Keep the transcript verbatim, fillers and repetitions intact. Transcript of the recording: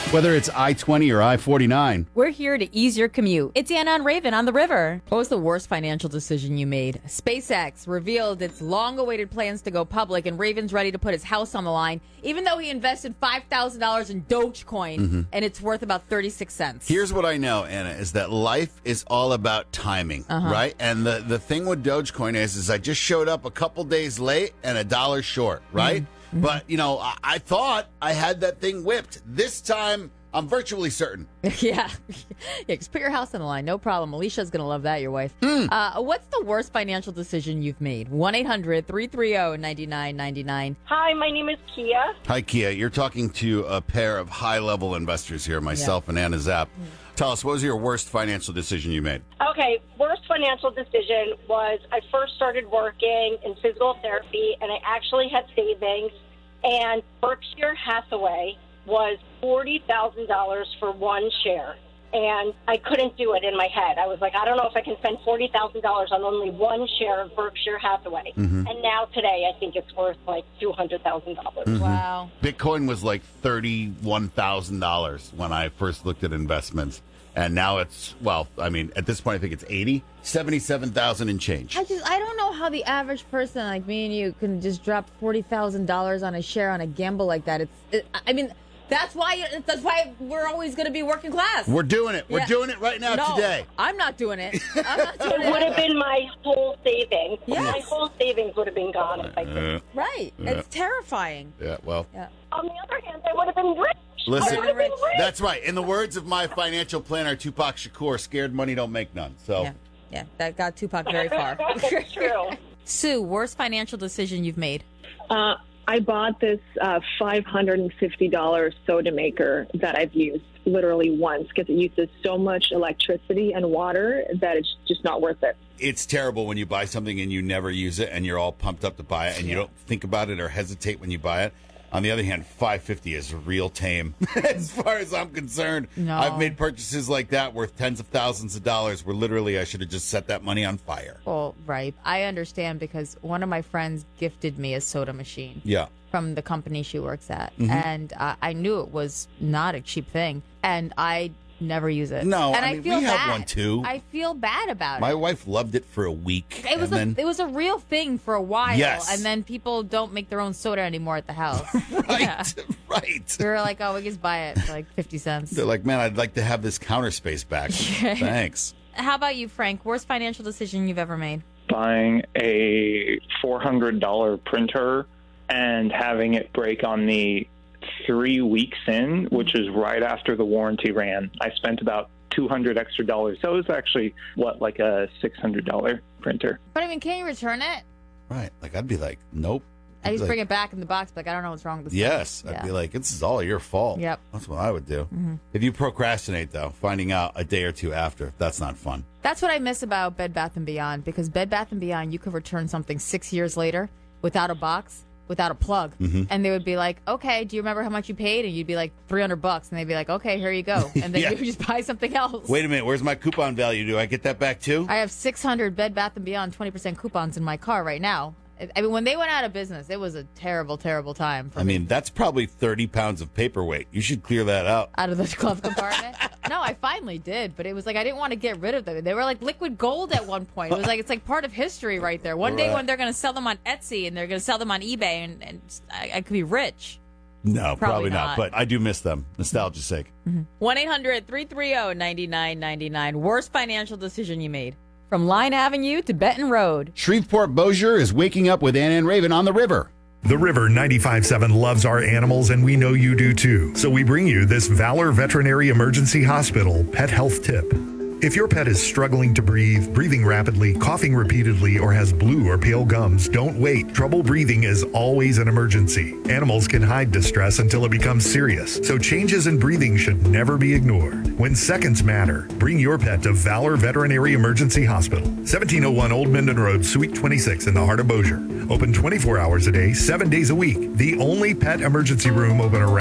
Whether it's I twenty or I forty-nine. We're here to ease your commute. It's Anna and Raven on the river. What was the worst financial decision you made? SpaceX revealed its long-awaited plans to go public, and Raven's ready to put his house on the line, even though he invested five thousand dollars in Dogecoin, mm-hmm. and it's worth about thirty-six cents. Here's what I know, Anna, is that life is all about timing, uh-huh. right? And the, the thing with Dogecoin is, is I just showed up a couple days late and a dollar short, right? Mm-hmm. Mm-hmm. But, you know, I, I thought I had that thing whipped. This time, I'm virtually certain. yeah. yeah, just put your house on the line. No problem. Alicia's going to love that, your wife. Mm. Uh, what's the worst financial decision you've made? one eight hundred three three zero nine nine nine nine. Hi, my name is Kia. Hi, Kia. You're talking to a pair of high-level investors here, myself yeah. and Anna Zapp. Mm. Tell us, what was your worst financial decision you made? Okay, worst financial decision was I first started working in physical therapy, and I actually had savings, and Berkshire Hathaway was forty thousand dollars for one share, and I couldn't do it in my head. I was like, I don't know if I can spend forty thousand dollars on only one share of Berkshire Hathaway. Mm-hmm. And now today, I think it's worth like two hundred thousand dollars. Mm-hmm. Wow. Bitcoin was like thirty-one thousand dollars when I first looked at investments. And now it's, well, I mean, at this point, I think it's eighty, seventy-seven thousand and change. I just, I don't know how the average person like me and you can just drop forty thousand dollars on a share on a gamble like that. It's, it, I mean, that's why, that's why we're always going to be working class. We're doing it. We're yeah. doing it right now no, today. I'm not doing it. I'm not doing it. It would have been my whole savings. Yes. My whole savings would have been gone if I could. Uh, right. Yeah. It's terrifying. Yeah, well. Yeah. On the other hand, I would have been rich. Listen, been rich. That's right. In the words of my financial planner, Tupac Shakur, scared money don't make none. So, yeah, yeah that got Tupac very far. That's true. Sue, worst financial decision you've made? Uh, I bought this uh, five hundred fifty dollars soda maker that I've used literally once because it uses so much electricity and water that it's just not worth it. It's terrible when you buy something and you never use it and you're all pumped up to buy it and you don't think about it or hesitate when you buy it. On the other hand, five fifty is real tame as far as I'm concerned. No. I've made purchases like that worth tens of thousands of dollars where literally I should have just set that money on fire. Well, right. I understand because one of my friends gifted me a soda machine. Yeah. From the company she works at. Mm-hmm. And uh, I knew it was not a cheap thing. And I never use it. No, and I I mean, feel we bad. have one too. I feel bad about My it. wife loved it for a week. It was and a, then... it was a real thing for a while. Yes. And then people don't make their own soda anymore at the house. right, yeah. right. We were like, oh, we just buy it for like fifty cents. They're like, man, I'd like to have this counter space back. Thanks. How about you, Frank? Worst financial decision you've ever made? Buying a four hundred dollars printer and having it break on me three weeks in, which is right after the warranty ran. I spent about two hundred extra dollars. So it was actually, what, like a six hundred dollars printer. But I mean, can you return it? Right. Like, I'd be like, nope. I just like, bring it back in the box, but like, I don't know what's wrong with this. Yes. thing. I'd Yeah. be like, this is all your fault. Yep. That's what I would do. Mm-hmm. If you procrastinate, though, finding out a day or two after, that's not fun. That's what I miss about Bed Bath and Beyond, because Bed Bath and Beyond, you could return something six years later without a box, without a plug, mm-hmm. and they would be like, okay, do you remember how much you paid? And you'd be like, three hundred bucks, and they'd be like, okay, here you go. And then Yeah. you would just buy something else. Wait a minute. Where's my coupon value? Do I get that back, too? I have six hundred Bed Bath and Beyond twenty percent coupons in my car right now. I mean, when they went out of business, it was a terrible, terrible time for I me. mean, that's probably thirty pounds of paperweight. You should clear that out. Out of the glove compartment? No, I finally did, but it was like I didn't want to get rid of them. They were like liquid gold at one point. It was like it's like part of history right there. One day Right. when they're going to sell them on Etsy and they're going to sell them on eBay, and, and I, I could be rich. No, probably, Probably not. not. But I do miss them. Nostalgia's sake. one eight hundred three three zero nine nine nine nine. Worst financial decision you made? From Line Avenue to Benton Road. Shreveport Bossier is waking up with Anna and Raven on the river. The River ninety-five point seven loves our animals, and we know you do too. So we bring you this Valor Veterinary Emergency Hospital pet health tip. If your pet is struggling to breathe, breathing rapidly, coughing repeatedly, or has blue or pale gums, don't wait. Trouble breathing is always an emergency. Animals can hide distress until it becomes serious, so changes in breathing should never be ignored. When seconds matter, bring your pet to Valor Veterinary Emergency Hospital, seventeen oh one Old Minden Road, Suite twenty-six in the heart of Bossier. Open twenty-four hours a day, seven days a week. The only pet emergency room open around